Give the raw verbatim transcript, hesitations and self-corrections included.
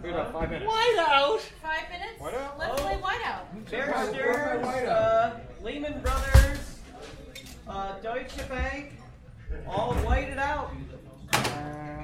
good enough. Five minutes. Whiteout. Five minutes? Whiteout? Let's Oh. play Whiteout. Bear Go Stearns, for Whiteout. uh, Lehman Brothers, uh, Deutsche Bank, all whited out.